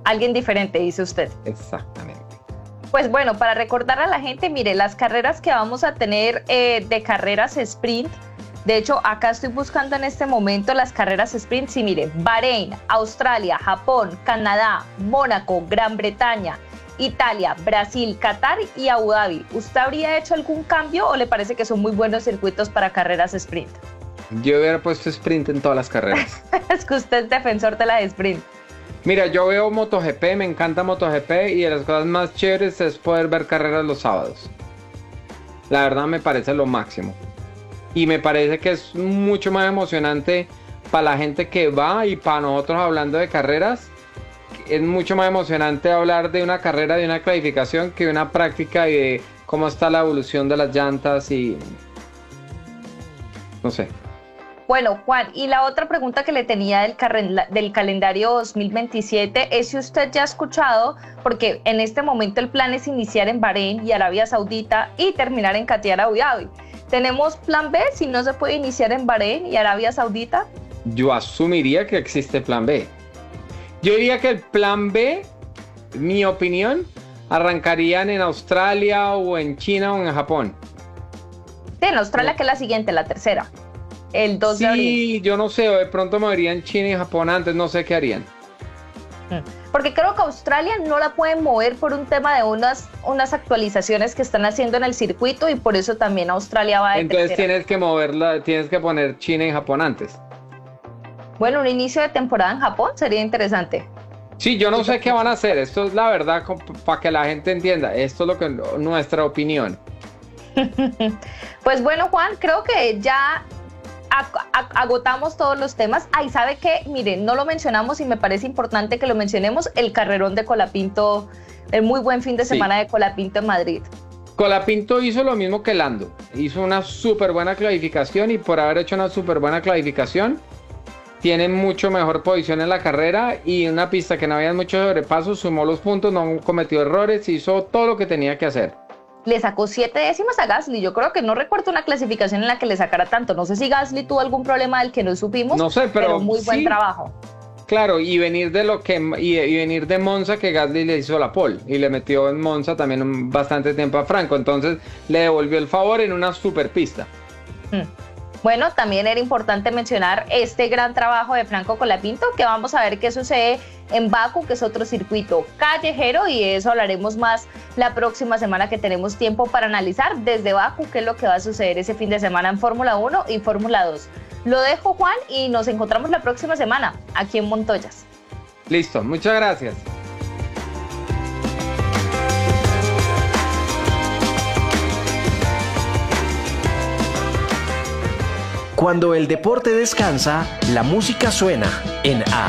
Alguien diferente, dice usted. Exactamente. Pues bueno, para recordar a la gente, mire, las carreras que vamos a tener de carreras sprint. De hecho, acá estoy buscando en este momento las carreras sprint. Sí, mire, Bahrein, Australia, Japón, Canadá, Mónaco, Gran Bretaña, Italia, Brasil, Qatar y Abu Dhabi. ¿Usted habría hecho algún cambio o le parece que son muy buenos circuitos para carreras sprint? Yo hubiera puesto sprint en todas las carreras. Es que usted es defensor de la de sprint. Mira, yo veo MotoGP, me encanta MotoGP y de las cosas más chéveres es poder ver carreras los sábados. La verdad me parece lo máximo. Y me parece que es mucho más emocionante para la gente que va y para nosotros hablando de carreras. Es mucho más emocionante hablar de una carrera, de una clasificación, que de una práctica y de cómo está la evolución de las llantas y... no sé. Bueno, Juan, y la otra pregunta que le tenía del calendario 2027 es si usted ya ha escuchado, porque en este momento el plan es iniciar en Bahrein y Arabia Saudita y terminar en Qatar, Abu Dhabi. ¿Tenemos plan B si no se puede iniciar en Bahrein y Arabia Saudita? Yo asumiría que existe plan B. Yo diría que el plan B, mi opinión, arrancarían en Australia o en China o en Japón. Sí, en Australia, que es la siguiente, la tercera. El 2 de abril. Sí, yo no sé, o de pronto me verían China y Japón antes, no sé qué harían. Porque creo que Australia no la pueden mover por un tema de unas actualizaciones que están haciendo en el circuito y por eso también Australia va de Entonces tercera. tienes que moverla, tienes que poner China y Japón antes. Bueno, un inicio de temporada en Japón sería interesante. Sí, yo no sé qué van a hacer, esto es la verdad para que la gente entienda, esto es lo que nuestra opinión. Pues bueno, Juan, creo que ya agotamos todos los temas. Ay, ¿sabe qué? Miren, no lo mencionamos y me parece importante que lo mencionemos, el carrerón de Colapinto, el muy buen fin de semana de Colapinto en Madrid. Colapinto hizo lo mismo que Lando, hizo una súper buena clasificación y por haber hecho una súper buena clasificación, tiene mucho mejor posición en la carrera y una pista que no había mucho sobrepaso, sumó los puntos, no cometió errores, hizo todo lo que tenía que hacer. Le sacó 7 décimas a Gasly. Yo creo que no recuerdo una clasificación en la que le sacara tanto. No sé si Gasly tuvo algún problema del que no supimos. No sé, pero muy buen trabajo. Claro, y venir de Monza, que Gasly le hizo la pole y le metió en Monza también bastante tiempo a Franco. Entonces le devolvió el favor en una super pista. Bueno, también era importante mencionar este gran trabajo de Franco Colapinto, que vamos a ver qué sucede en Bakú, que es otro circuito callejero, y de eso hablaremos más la próxima semana que tenemos tiempo para analizar desde Bakú qué es lo que va a suceder ese fin de semana en Fórmula 1 y Fórmula 2. Lo dejo, Juan, y nos encontramos la próxima semana aquí en Montoyas. Listo, muchas gracias. Cuando el deporte descansa, la música suena en A